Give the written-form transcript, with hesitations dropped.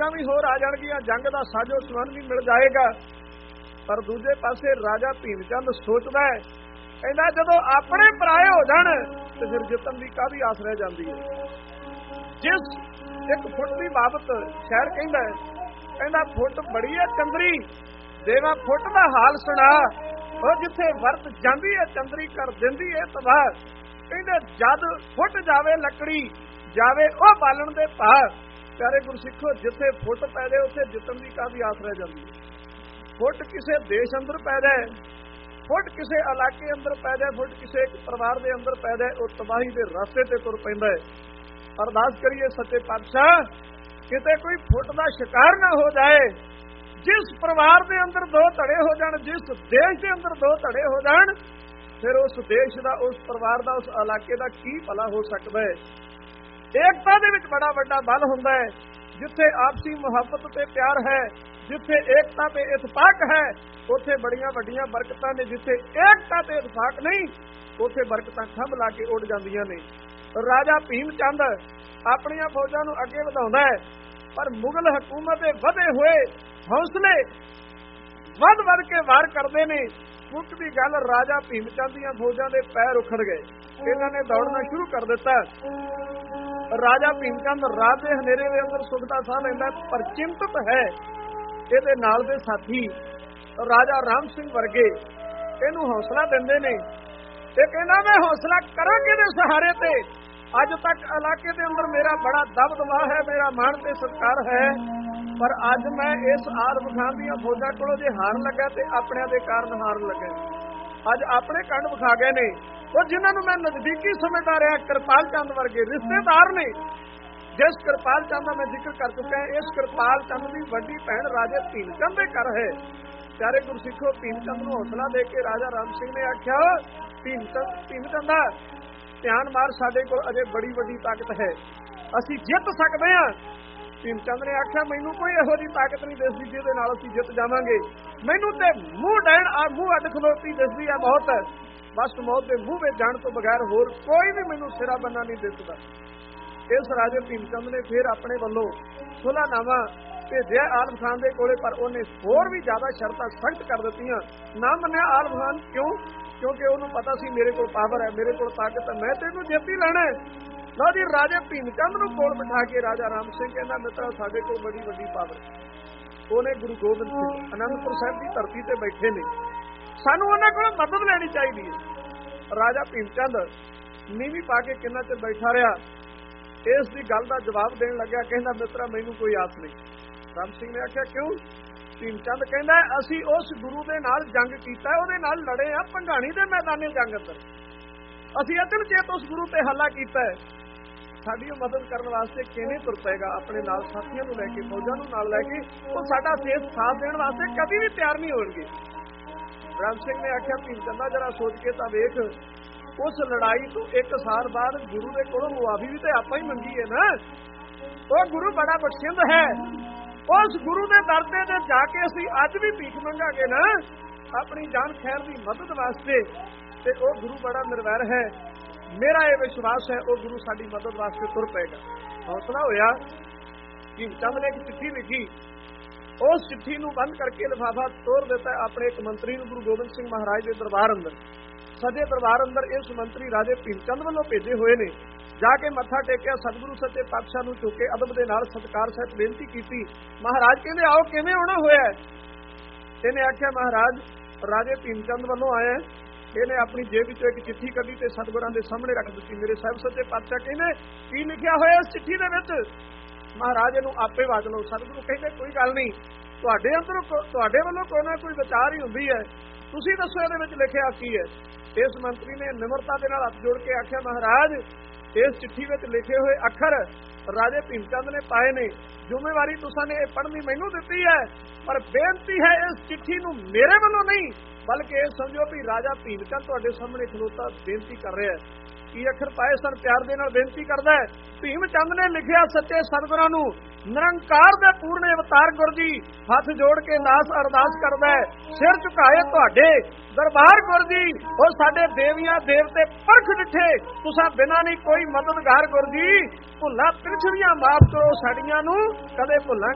ਫੌਜਾਂ भी होर आ जाणगीਆਂ, जंग का साजो समान भी मिल जाएगा। पर दूजे पासे राजा भीम चंद सोचदा है, कहंदा जदों अपने पराए हो जाण ते फिर जितन की काहदी आस रह जाती है। जिस एक फुट की बाबत शायर कहंदा है, कहंदा फुट बड़ी है चंदरी, देवा फुट का हाल सुना, ਉਹ जिथे वरत जाती है चंदरी कर दिंदी है तबाह। कहंदे जद फुट जावे लकड़ी जावे ओ बालन दे भार। प्यारे गुरसिखो, जिथे फुट पै जाए उथे जितन की काहदी आस रह जाती है। फुट किसी देश अंदर पै जाए, फुट किसी इलाके अंदर पै जाए, फुट किसी एक परिवार के अंदर पै जाए, वो तबाही के रास्ते ते तुर पैंदा है। अरदास करिए सच्चे पातशाह, किते कोई फुट का शिकार ना हो जाए। जिस परिवार के अंदर दो धड़े हो जान, जिस देश के अंदर दो धड़े हो जान, फिर उस देश का, उस परिवार का, उस इलाके का की भला हो सकता है। एकता दे विच बड़ा वड्डा बल हुंदा है। जिथे आपसी मुहब्बत ते प्यार है, जिथे एकता ते इतफाक है, उथे बड़ियां वड्डियां बरकतां ने। जिथे एकता ते इतफाक नहीं, उथे बरकतां खंभ ला के उड़ जांदियां ने। राजा भीम चंद अपनियां फौजां नूं अगे वधाउंदा है, पर मुगल हुकूमत दे वधे होए हौसले वध वध के वार करते ने। मुक्की गल, राजा भीम चंद दीआं फौजां दे पैर उखड़ गए, इन्हां ने दौड़ना शुरू कर दिता। राजा भीम चंद रात के हनेरे के अंदर सुख दा साह लैंदा, पर चिंतित है। इहदे नाल दे साथी राजा राम सिंह वर्गे इहनूं हौसला दिंदे ने। ये कहना मैं हौसला करां किहदे सहारे ते? अज तक इलाके के अंदर मेरा बड़ा दबदबा है, मेरा मान ते सत्कार है, पर अज मैं इस आलम खान दीआं फौजां कोलों जे हार लगा ते अपणिआं दे कारण हार लगा। अज अपने कंड विखा गए ने, और जिन्हां नूं मैं नजदीकी समझदा रहा, कृपाल चंद वर्गे रिश्तेदार ने। जिस कृपाल चंद का मैं जिक्र कर चुका है, इस कृपाल चंद की वड्डी भैन राजे भीम चंद के घर है। प्यारे गुरसिखो, भीम चंद नूं हौसला दे के राजा राम सिंह ने आख्या, भीम चंदा ध्यान मार, साडे कोल अजे बड़ी वड्डी ताकत है, असीं जित सकदे हां। भीम चंद ने आख्या, मैनूं कोई इहो जी ताकत नहीं दिसदी जिहदे नाल असीं जित जावांगे। मैनूं ते मूँह डैण आ मूँह अड खलोती दिसदी है मौत। बस मौत के मूँह में जाण तो बगैर होर कोई भी मैनूं सिरा बन्ना नहीं दिसदा। इस राजे भीम चंद ने फिर अपने वल्लों सुलहनामा भेजिया आलम खान के कोले, पर उन्हें होर भी ज्यादा शर्तां सख्त कर दित्तियां। ना मन्निया आलम खान, क्यों? क्योंकि उन्होंने पता सी मेरे को पावर है, मेरे को ताकत है, मैं तेनों जित ही लैणा है। लो जी, राजे भीम चंद नूं कोल बिठा के राजा राम सिंह कहना, मित्रा साडे कोल बड़ी वड्डी पावर है। उन्हें गुरु गोबिंद सिंह आनंदपुर साहिब की धरती ते बैठे ने, सानूं उन्हां कोलों मदद लैणी चाहीदी है। राजा भीम चंद नीवी पा के किन्ना चिर बैठा रहा, इस दी गल दा जवाब देण लग्या, कहंदा मित्रा मैनूं कोई आस नहीं। राम सिंह ने आख्या, क्यों? भीम चंद कहंदा, असीं उस गुरु दे नाल जंग कीता, उहदे नाल लड़े आ भंगाणी दे मैदाने जंग अंदर। असीं अचल चेत उस गुरु ते हल्ला कीता है। साडी मदद करने वास्ते किवें तुर पेगा? अपने नाल साथियों नूं लैके, फौजां नूं नाल लैके, वो साडा साथ देण वास्ते कभी भी तैयार नहीं होणगे। राम सिंह ने आख्या, भीम चंदा जरा सोच के तां वेख, उस लड़ाई तो एक साल बाद गुरु के कोलों मुआफी भी तो आपा ही मंगी है ना। वो गुरु बड़ा बख्शिंद है, उस गुरु के दर ते जाके असीं अज भी भीख मंगांगे ना अपनी जान खैर की मदद वास्ते, ते वो गुरु बड़ा निर्वैर है। मेरा यह विश्वास है वो गुरु साडी मदद वास्ते तुर पेगा। हौसला होया। भीम चंद ने एक चिट्ठी लिखी, उस चिट्ठी नूं बंद करके लिफाफा तोड़ दिता अपने एक मंत्री नूं गुरु गोबिंद सिंह महाराज के दरबार अंदर। सजे दरबार अंदर इस मंत्री राजे भीम चंद वालों भेजे हुए ने। जाके मत्था टेकिया, सतगुरु सच्चे पातशाह नूं चुके अदब दे नाल सत्कार सहित बेनती की। महाराज कहंदे, आओ किवें आउणा होया? इहने आख्या, महाराज राजे भीम चंद वालों आया। इहने अपनी जेब विचों एक चिट्ठी कढी ते सतगुरां दे सामने रख दित्ती। मेरे साहिब सच्चे पातशाह कहंदे, की लिखिया होया इस चिट्ठी दे विच? महाराज इहनूं आपे वाच लओ। सतगुरु कहंदे, कोई गल नहीं, तुहाडे अंदरों तुहाडे वल्लों कोई ना कोई विचार ही हुंदी है, तुसीं दस्सो इहदे विच लिखिया की है। इस मंत्री ने निमरता दे नाल हत्थ जोड़ के आख्या, महाराज इस चिट्ठी विच लिखे हुए अखर राजे भीम चंद ने पाए ने, जिम्मेवारी तुसां ने पढ़नी मैनूं दित्ती है, पर बेनती है इस चिट्ठी नूं मेरे वल्लों नहीं बल्कि ये समझो भी राजा भीम चंद तुहाडे सामने खलोता बेनती कर रहा है। की अखर पाए सन, प्यार दे नाल बेनती करदा है। भीम चंद ने लिखिया, सच्चे सतगुरां नूं निरंकार दे पूर्ण अवतार गुर जी हथ जोड़ के नास अरदास करदा है, सिर झुकाए तुहाडे दरबार गुर जी, और साडे देवियां देवते परख डिठे, तुसां बिना नहीं कोई मददगार गुर जी, भुल्लां पिछड़ियां माफ करो साडियां नूं कदे भुल्लां